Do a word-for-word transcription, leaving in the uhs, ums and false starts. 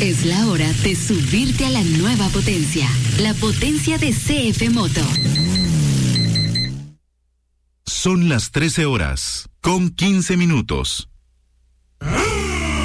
Es la hora de subirte a la nueva potencia, la potencia de C F Moto. Son las trece horas, con quince minutos.